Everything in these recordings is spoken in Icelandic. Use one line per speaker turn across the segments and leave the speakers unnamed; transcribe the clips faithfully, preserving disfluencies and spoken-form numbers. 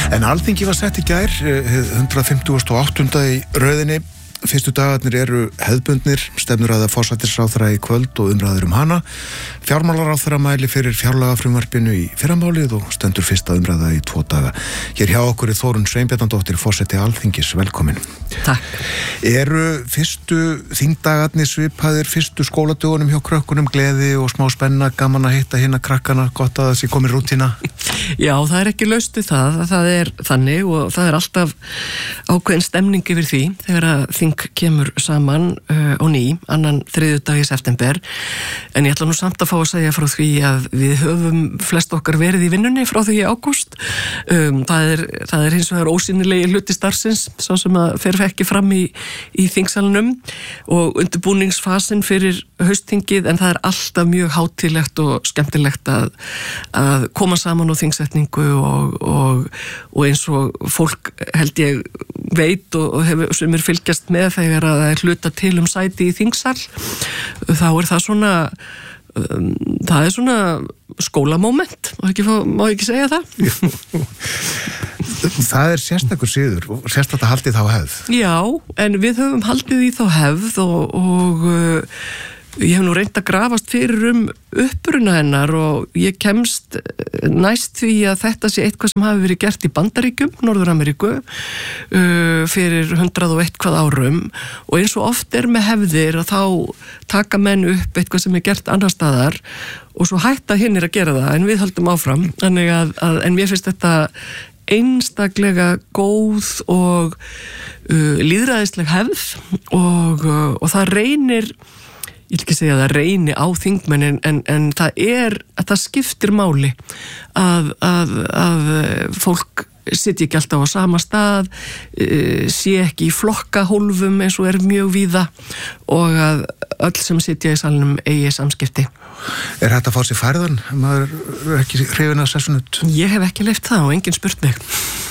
En Alþingi var sett í gær, hundrað fimmtugasta og áttunda í röðinni. Fyrstu dagarnir eru hefðbundnir, stefnuræða forsætisráðherra í kvöld og umræður um hana. Fjármálaráðherra mæli fyrir fjárlagafrumvarpinu í fyrramálið og stendur fyrsta umræða í tvo daga. Hér hjá okkur er Þórunn Sveinbjarnardóttir, forseti Alþingis, velkomin.
Takk.
Eru fyrstu þingdagarnir svipaðir fyrstu skóladögunum hjá krökkunum, gleði og smá spenna, gaman að hitta hérna krakkana, gott að þessi komi rútína?
Já, það er ekki laust við það, það er þannig og það er alltaf ákveðin stemning yfir því þegar að þing kemur saman uh, á ný, annan þriðjudag í september, en ég ætla nú samt að fá að segja frá því að við höfum flest okkar verið í vinnunni frá því í ágúst. Um, það, er, það er hins vegar ósýnilegi hluti starfsins, svo sem að fer ekki fram í, í þingsalunum og undirbúningsfasin fyrir haustþingið, en það er alltaf mjög hátíðlegt og skemmtilegt að, að koma saman á þingsetningu og, og, og eins og fólk held ég veit og, og hefur, sem er fylgjast með þegar að það er hluta til um sæti í þingsal, þá er það svona um, það er svona skólamóment, má ekki, má ekki segja það?
Það er sérstakur siður og sérstaklega haldið þá hefð.
Já, en við höfum haldið í þá hefð og, og uh, ég hef nú reynt að grafast fyrir um uppruna hennar og ég kemst næst því að þetta sé eitthvað sem hafi verið gert í Bandaríkjum, Norður-Ameríku, uh, fyrir hundrað og eitthvað árum, og eins og oft er með hefðir að þá taka menn upp eitthvað sem er gert annar staðar og svo hætta hinnir að gera það, en við höldum áfram. Þannig að, að en mér finnst þetta einstaklega góð og uh, lýðræðisleg hefð og, uh, og það reynir, ég vil ekki segja að það reyni á þingmennin, en, en það er, að það skiptir máli að, að, að fólk sitji ekki alltaf á sama stað, sé ekki í flokkahólfum eins og er mjög víða og að öll sem sitja í salnum eigi samskipti.
Er þetta að fá sér færðan? Maður er ekki hrifin að sessunut?
Ég hef ekki leyft það og enginn spurt mig.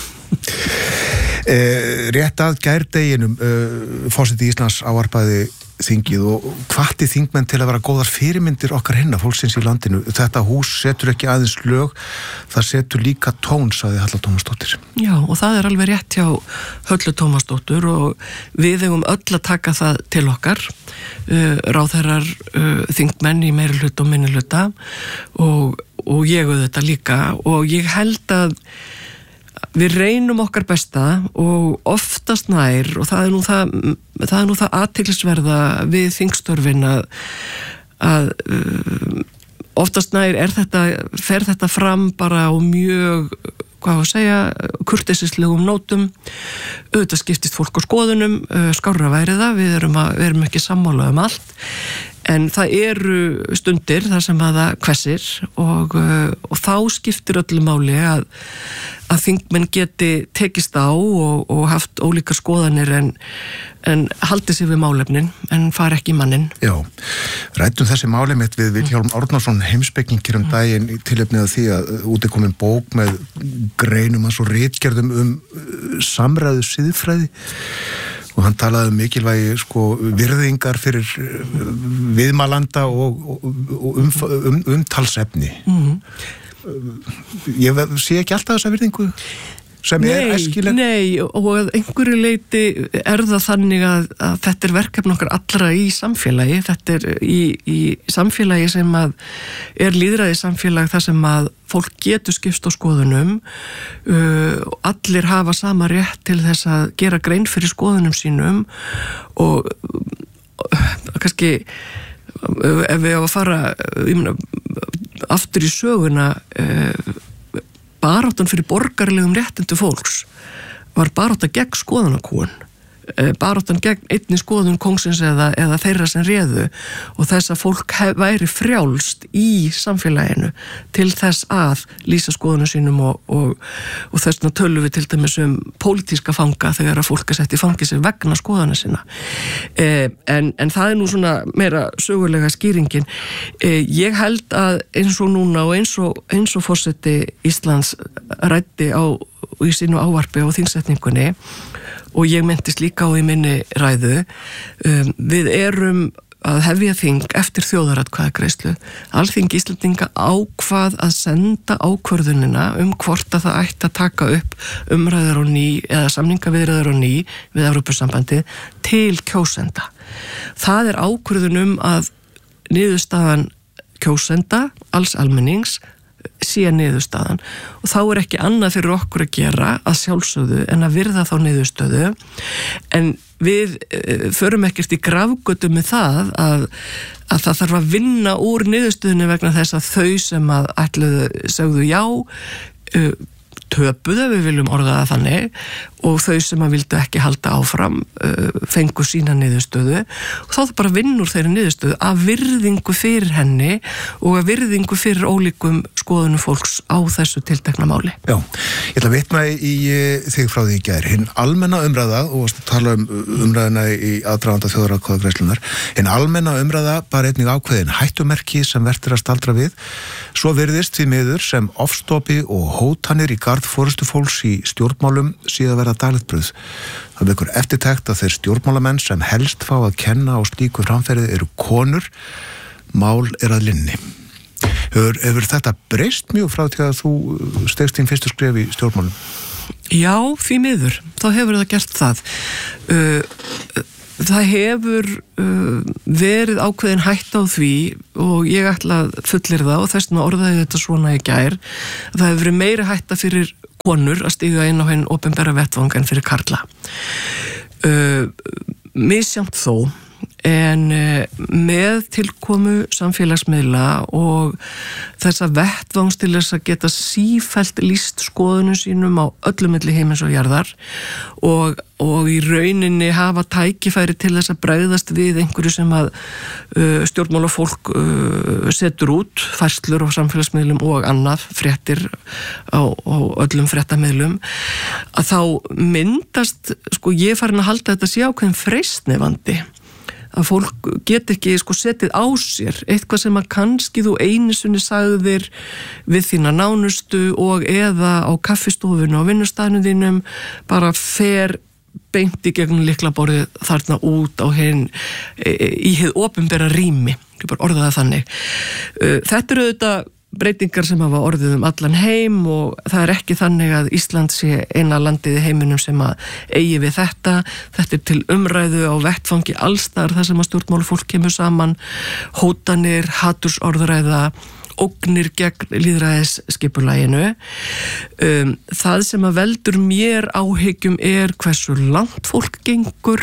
Eh, rétt að gærdeginum uh, forseti Íslands ávarpaði þingið og hvatti þingmenn til að vera góðar fyrirmyndir okkar hinna, fólksins í landinu. Þetta hús setur ekki aðeins lög, það setur líka tón, sagði Halla Tómasdóttir.
Já, og það er alveg rétt hjá Höllu Tómasdóttur og við eigum öll að taka það til okkar, uh, ráðherrar, uh, þingmenn í meiri hluta og minni hluta og, og ég auðvitað líka, og ég held að við reynum okkar besta og oftast nær, og það er nú það, það, er nú það athyglisverða við þingstörfin að, að oftast nær er þetta, fer þetta fram bara á mjög, hvað að segja, kurteisislegum nótum, auðvitað skiptist fólk á skoðunum, skárra væri það, við erum, að, við erum ekki sammála um allt, en það eru stundir þar sem að það hvessir og, og þá skiptir öllu máli að, að þingmenn geti tekist á og, og haft ólíkar skoðanir en, en haldi sig við málefnin en fara ekki í mannin.
Já, ræddum þessi málefnitt við Vilhjálm Árnason heimspekingir um daginn í tilefni af því að út er komin bók með greinum hans og ritgerðum um samræðu siðfræði. Og hann talaði um mikilvægi sko, virðingar fyrir viðmælanda og, og, og um, um, umtalsefni. Mm-hmm. Ég sé ekki alltaf þessa virðingu sem
nei,
er æskileg.
Nei, og að einhverju leiti er það þannig að, að þetta er verkefni okkar allra í samfélagi. Þetta er í, í samfélagi sem að er lýðræði samfélag þar sem að fólk getur skipst á skoðunum, uh, allir hafa sama rétt til þess að gera grein fyrir skoðunum sínum og uh, kannski uh, ef við á að fara ég meina, aftur í söguna uh, baráttan fyrir borgaralegum réttindu fólks var barátta gegn skoðanakúgun, baráttan gegn einni skoðun kongsins eða, eða þeirra sem réðu og þess að fólk hef, væri frjálst í samfélaginu til þess að lýsa skoðunum sínum og, og, og þess vegna tölum við til dæmis um pólitíska fanga þegar að fólk er sett í fangilsi vegna skoðana sinna. Eh, en, en það er nú svona meira sögulega skýringin. Eh, ég held að eins og núna og eins og, eins og forseti Íslands ræddi á, í sínu ávarpi á þingsetningunni og ég mentist líka á í minni ræðu, um, við erum að hefja þing eftir þjóðaratkvæðagreiðslu. Alþing Íslendinga ákvað að senda ákvörðunina um hvort að það ætti að taka upp umræður á ný eða samningaviðræður á ný við Evrópusambandið til kjósenda. Það er ákvörðun um að niðurstaðan kjósenda, alls almennings, sé niðurstaðan og þá er ekki annað fyrir okkur að gera að sjálfsögðu en að virða þá niðurstöðu en við e, förum ekkert í grafgötu með það að, að það þarf að vinna úr niðurstöðunni vegna þess að þau sem að ætluðu sögðu já e, töpuðu, við viljum orða það þannig og þau sem að vildu ekki halda áfram uh, fengu sína niðurstöðu og þá það bara vinn úr þeirri niðurstöðu að virðingu fyrir henni og að virðingu fyrir ólíkum skoðunum fólks á þessu tiltekna máli.
Já, ég ætla að vitna í þig frá því í gær. Hinn almenna umræða, og að tala um umræðina í aðdraganda þjóðaratkvæðagreiðslunnar, hinn almenna umræða bara einnig ákveðin hættumerki sem verður að staldra við, svo virðist því miður sem ofstopi og hótanir í garð forystu fólks í stjórnmálum síðan verða daglegt brauð. Það vekur eftirtekt að þeir stjórnmálamenn sem helst fá að kenna á slíku framferði eru konur, mál er að linni. Hefur, hefur þetta breyst mjög frá því að þú stegst þín fyrstu skref í stjórnmálum?
Já, því miður. Þá hefur það gert það. Það hefur verið ákveðin hætta á því og ég ætla að fullir það og þess vegna orðaði þetta svona í gær. Það hefur verið meiri hætta fyrir konur að stíga inn á hinn opinbera vettvang en fyrir karla. Misjafnt þó, en með tilkomu samfélagsmiðla og þessa vettvangs til þess að geta sífellt lýst skoðunum sínum á öllum milli heimins og jarðar og, og í rauninni hafa tækifæri til þess að bregðast við einhverju sem að uh, stjórnmálafólk uh, setur út, færslur á samfélagsmiðlum og annað, fréttir á, á öllum fréttamiðlum, að þá myndast, sko ég er farin að halda þetta sé ákveðin freistnivandi að fólk get ekki sko setið á sér eitthvað sem að kannski þú einu sinni sagðir við þína nánustu og eða á kaffistofunu á vinnustæðinu þínum bara fer beint í gegnum lyklaborðið þarna út á hinn í hið opinbera rými, ég bara orða það þannig. Þetta eru auðvitað breytingar sem hafa orðið um allan heim og það er ekki þannig að Ísland sé eina landið í heiminum sem að eigi við þetta. Þetta er til umræðu á vettfangi allstar þar sem að stjórnmálafólk kemur saman, hótanir, hatursorðræða, ógnir gegn lýðræðisskipulaginu. Um, það sem að veldur mér áhyggjum er hversu langt fólk gengur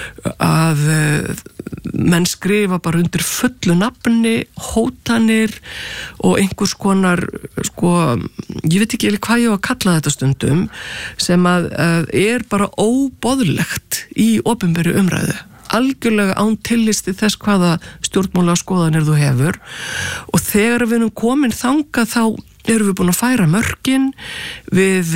að uh, menn skrifa bara undir fullu nafni, hótanir og einhvers konar, sko, ég veit ekki hvað ég á að kalla þetta stundum, sem að uh, er bara óboðlegt í opinberu umræðu. Algjörlega án tillisti þess hvaða stjórnmála skoðanir þú hefur og þegar við erum komin þangað þá erum við búin að færa mörkin við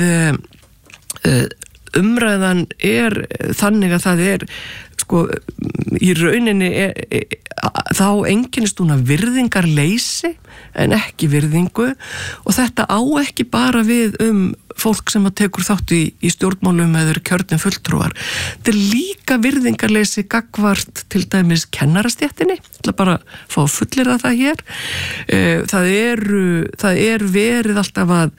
uh, umræðan er þannig að það er sko í rauninni er, er, þá einkennist hún að virðingarleysi en ekki virðingu og þetta á ekki bara við um fólk sem að tekur þátt í, í stjórnmálum eða kjörnum fulltrúar. Þetta er líka virðingarleysi gagnvart til dæmis kennarastéttinni, ég ætla bara að fá að fullyrða það hér. Það er, það er verið alltaf að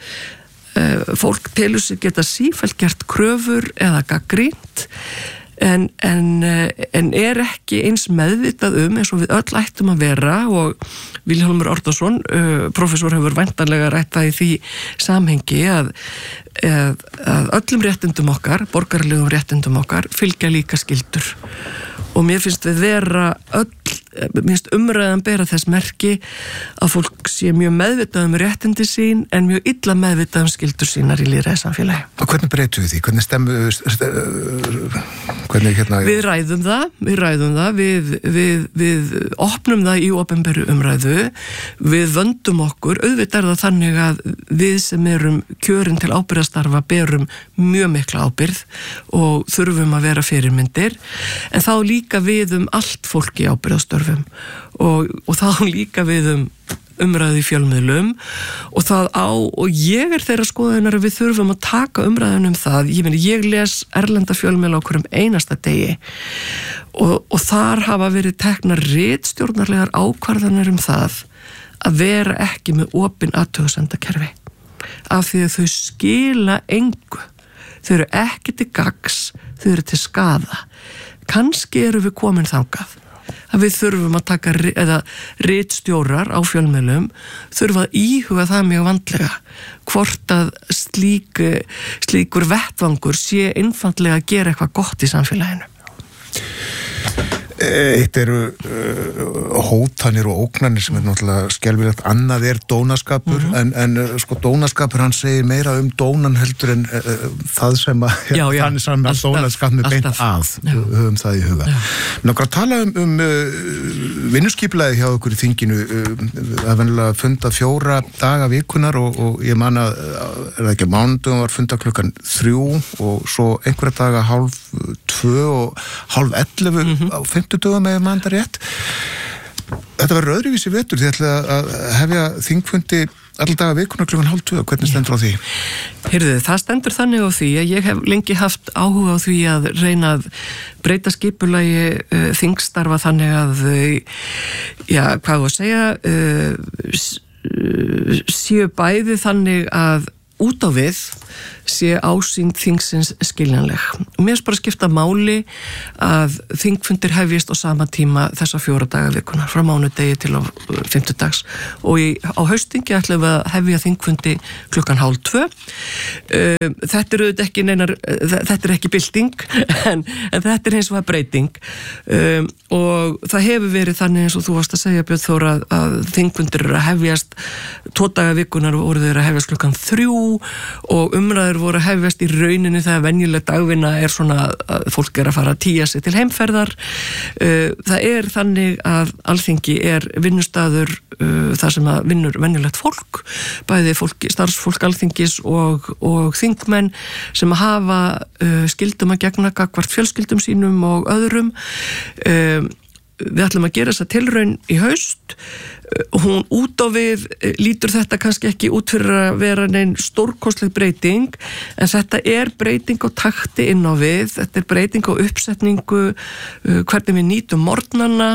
fólk telur sig geta sífellt gert kröfur eða gagnrýnt En, en, en er ekki eins meðvitað um eins og við öll ættum að vera og Vilhjálmur Árnason, uh, professor hefur væntanlega rætt það í því samhengi að, að, að öllum réttindum okkar, borgaralegum réttindum okkar, fylgja líka skyldur og mér finnst við vera öll, mér finnst umræðan bera þess merki að fólk sé mjög meðvitað um réttindi sín en mjög illa meðvitað um skyldur sínar í lýðræðissamfélagi.
Og hvernig breytum við því? Hvernig stemmu, hvernig hérna?
Við ræðum það, við ræðum það, við, við, við opnum það í opinberu umræðu, við vöndum okkur, auðvitað er það þannig að við sem erum kjörin til ábyrgðastarfa berum mjög mikla ábyrgð og þurfum að vera fyrirmyndir, en þá líka við um allt fólk í ábyrgðastörfum og, og þá líka við um umræðu í fjölmiðlum og það á, og ég er þeirra skoðunar að við þurfum að taka umræðun um það. Ég meni, ég les erlenda fjölmiðla á hverjum einasta degi og, og þar hafa verið teknar ritstjórnarlegar ákvarðanir um það að vera ekki með opin athugasemdakerfi af því að þau skila engu. Þau eru ekki til gagns, þau eru til skaða. Kannski eru við komin þangað að við þurfum að taka, eða ritstjórar á fjölmiðlum þurfa að íhuga það mjög vandlega hvort að slík, slíkur vettvangur sé einfaldlega að gera eitthvað gott í samfélaginu.
Eitt eru uh, hótanir og ógnanir sem er náttúrulega skelfilegt, annað er dónaskapur, mm-hmm. en, en sko dónaskapur hann segir meira um dónan heldur en uh, það sem að
já, já,
þannig sem að dónaskap með beint að, já. Höfum það í huga. Nákvæmlega að tala um, um uh, vinnuskipulagið hjá okkur í þinginu, uh, að venjulega funda fjóra daga vikunar og, og ég man að, er það ekki, mánudagum var funda klukkan þrjú og svo einhverja daga hálf tvö og hálf ellefu mm-hmm. á fimmtudögum eða mann það rétt. Þetta var öðruvísi vetur, þið ætla að hefja þingfundi alla daga vikunar klukkan hálf tvö, hvernig stendur á því?
Heyrðu, það stendur þannig á því að ég hef lengi haft áhuga á því að reyna að breyta skipulagi uh, þingstarfa þannig að uh, já, hvað að segja uh, séu bæði þannig að út á við sé ásýnd þingsins skiljanleg. Og mér er bara að skipta máli að þingfundir hefjist á sama tíma þessa fjóra daga vikunar, frá mánudegi til á fimmtudags og í, á haustingi ætlum við að hefja þingfundi klukkan hálf tvö. Um, þetta er auðvitað ekki neinar, þetta er ekki bylting, en, en þetta er eins og að breyting. Um, og það hefur verið þannig eins og þú varst að segja, Björn Þór, að, að þingfundir eru að hefjast tvo daga vikunar og voru þeir að hefjast klukkan þrjú og umræður voru að hefjast í rauninni þegar venjuleg dagvinna er svona að fólk er að fara að tía sig til heimferðar. Það er þannig að Alþingi er vinnustaður þar sem að vinnur venjulegt fólk, bæði fólk, starfsfólk Alþingis og, og þingmenn sem hafa skyldum að gegna gagnvart fjölskyldum sínum og öðrum. Við ætlum að gera þessa tilraun í haust. Hún út á við lítur þetta kannski ekki út fyrir að vera neinn stórkostleg breyting, en þetta er breyting á takti inn á við, þetta er breyting á uppsetningu, hvernig við nýtum morgnana,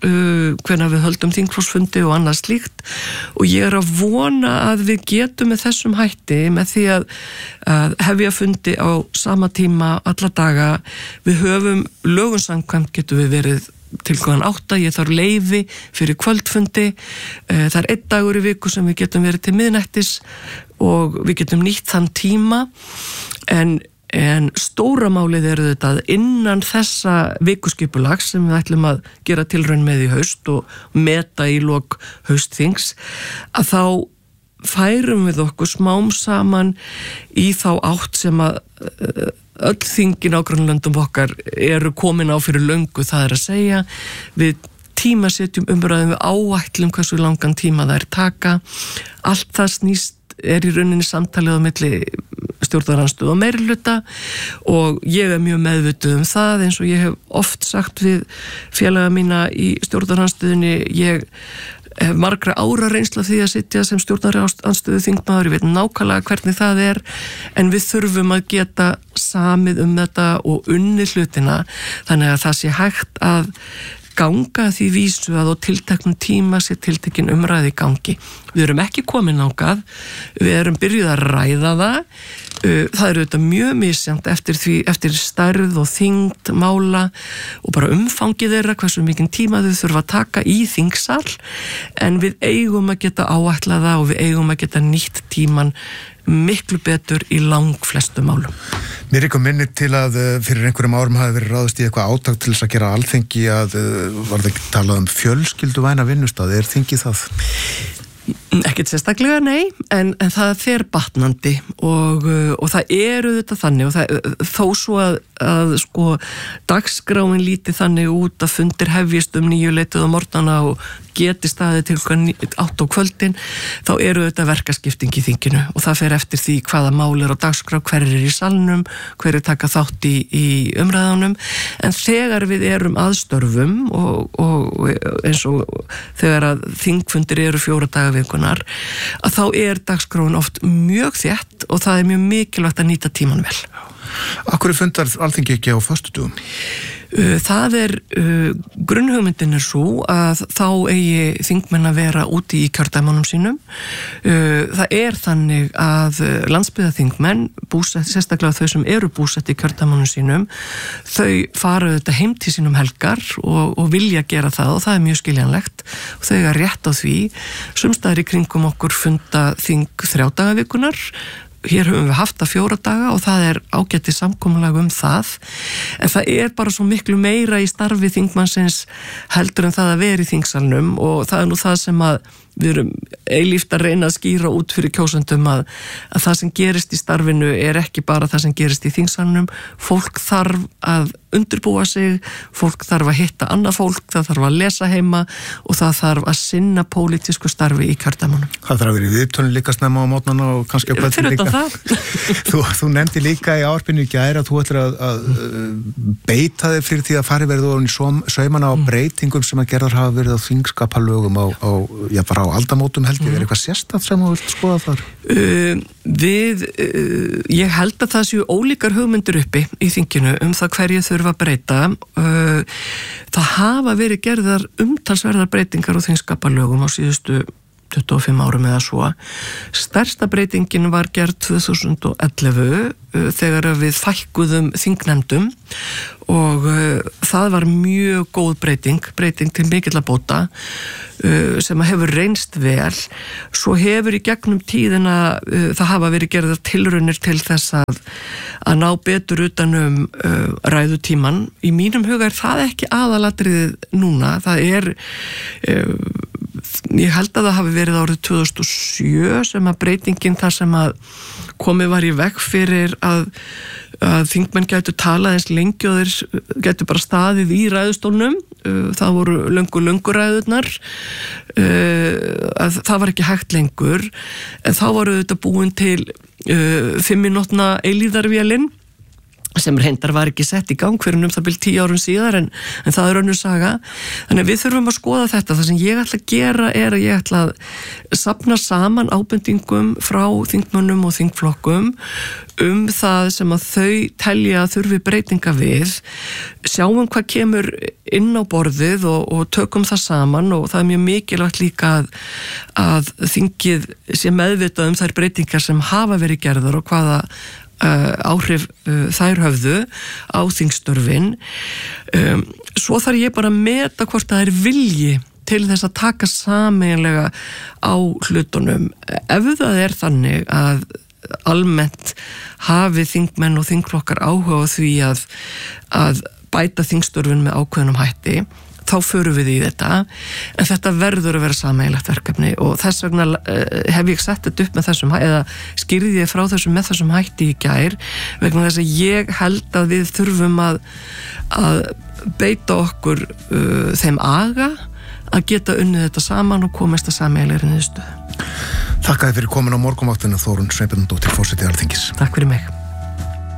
hvernig við höldum þingflokksfundi og annað slíkt, og ég er að vona að við getum með þessum hætti, með því að, að hefja fundi á sama tíma alla daga. Við höfum lögum samkvæmt getum við verið til klukkan átta, ég þarf leyfi fyrir kvöldfundi, það er einn dagur í viku sem við getum verið til miðnættis og við getum nýtt þann tíma, en, en stóra málið er þetta að innan þessa vikuskipulags sem við ætlum að gera tilraun með í haust og meta í lok haustþings, að þá færum við okkur smám saman í þá átt sem að öll þingin á grannlöndum okkar eru komin á fyrir löngu, það er að segja við tímasetjum umræðum, við áætlum hversu langan tíma það er taka. Allt það snýst er í rauninni samtalið á milli stjórnarandstöðu og meirihluta og ég er mjög meðvituð um það, eins og ég hef oft sagt við félaga mína í stjórnarandstöðunni. Ég hef margra ára reynsla því að sitja sem stjórnarandstöðu þingmaður, ég veit nákvæmlega hvernig það er, en við þurfum að geta samið um þetta og unnið hlutina, þannig að það sé hægt að ganga því vísu að á tilteknum tíma sé tiltekin umræði í gangi. Við erum ekki komin ángað, við erum byrjuð að ræða það. Það eru þetta mjög misjant eftir því, eftir stærð og þyngd mála og bara umfangið þeirra, hversu mikinn tíma þau þurfa að taka í þingsal, en við eigum að geta áætlaða og við eigum að geta nýtt tíman miklu betur í langflestu málum.
Mér er eitthvað minni til að fyrir einhverjum árum hafi verið ráðist í eitthvað átak til þess að gera Alþingi að, var það ekki talað um fjölskylduvæna vinnustað, er þingið það?
Ekkert sérstaklega, nei, en, en það fer batnandi og, og það eru þetta þannig og það, þó svo að, að sko dagskráin líti þannig út að fundir hefjist um níu leitið á morgnana og geti staðið til átt á kvöldin, þá eru þetta verkaskipting í þinginu og það fer eftir því hvaða mál er á dagskrá, hver er í salnum, hver er taka þátt í, í umræðunum, en þegar við erum aðstörfum og, og eins og þegar að þingfundir eru fjóra daga vikunar, að þá er dagskráin oft mjög þétt og það er mjög mikilvægt að nýta tíman vel.
Akkur fundar Alþingi ekki á föstudögum?
Það er, uh, grunnhugmyndin er svo að þá eigi þingmenn að vera úti í kjördæmunum sínum. Uh, það er þannig að landsbyggðarþingmenn, búsett, sérstaklega þau sem eru búsett í kjördæmunum sínum, þau fara þetta heim til sínum helgar og, og vilja gera það og það er mjög skiljanlegt og þau er rétt á því. Sumstaðar í kringum okkur funda þing þrjádagavikunar. Hér höfum við haft það fjóra daga og það er ágætið samkomulag um það, en það er bara svo miklu meira í starfi þingmannsins heldur en það að vera í þingsalnum og það er nú það sem að við erum eilíft að reyna að skýra út fyrir kjósendum að, að það sem gerist í starfinu er ekki bara það sem gerist í þingsalnum. Fólk þarf að undirbúa sig, fólk þarf að hitta annað fólk, það þarf að lesa heima og það þarf að sinna pólitísku starfi í kjördæmunum. Það
þarf að vera í viðtölun líka snemma á mótnana og kannski að kvöldin líka. þú, þú nefndi líka í ávarpinu í gær að þú ætlar að, að beita þig fyrir því að fari verið ofan í saumana á mm. breytingum sem að gerðar hafa verið á þingskapalögum á, á, já, bara á aldamótum held ég. Mm. Er eitthvað sérstætt sem þú vilt skoða þar?
Uh, við, uh, ég held að það séu ólíkar hugmyndir uppi í þinginu um það hverju þurfa að breyta. Uh, það hafa verið gerðar umtalsverðar breytingar á þingskapalögum á síðustu tuttugu og fimm árum eða svo. Stærsta breytingin var gerð tvö þúsund og ellefu uh, þegar við fækkuðum þingnefndum og uh, það var mjög góð breyting, breyting til mikilla bóta uh, sem hefur reynst vel. Svo hefur í gegnum tíðina uh, það hafa verið gerðar tilraunir til þess að, að ná betur utanum uh, ræðutíman. Í mínum huga er það ekki aðalatriðið núna. Það er uh, ég held að það hafi verið árið tvö þúsund og sjö sem að breytingin þar sem að komið var í veg fyrir að, að þingmenn gætu talað eins lengi og þeir gætu bara staðið í ræðustólnum. Það voru löngu löngu ræðurnar, að það var ekki hægt lengur, en þá voru þetta búin til fimm mínútna eilífðarvélin sem reyndar var ekki sett í gang fyrir um það byrjum tíu árum síðar en, en það er önnur saga. Þannig að við þurfum að skoða þetta. Það sem ég ætla að gera er að ég ætla að safna saman ábendingum frá þingmönnum og þingflokkum um það sem að þau telja að þurfi breytinga við, sjáum hvað kemur inn á borðið og, og tökum það saman og það er mjög mikilvægt líka að, að þingið sé meðvitað um þær breytingar sem hafa verið gerðar og hvaða Uh, áhrif uh, þær höfðu á þingstörfin. Um, svo þarf ég bara að meta hvort það er vilji til þess að taka sameiginlega á hlutunum. Ef það er þannig að almennt hafi þingmenn og þingflokkar áhuga á því að, að bæta þingstörfin með ákveðnum hætti, þá förum við í þetta, en þetta verður að vera sameiginlegt verkefni og þess vegna uh, hef ég sett þetta upp með þessum hætti, eða skýrði ég frá þessum með þessum hætti í gær, vegna þess að ég held að við þurfum að, að beita okkur uh, þeim aga að geta unnið þetta saman og komast að sameiginlegri niðurstöðu.
Þakka þér fyrir komin á morgunvaktina, Þórunn Sveinbjarnardóttir, forseti Alþingis.
Takk fyrir mig.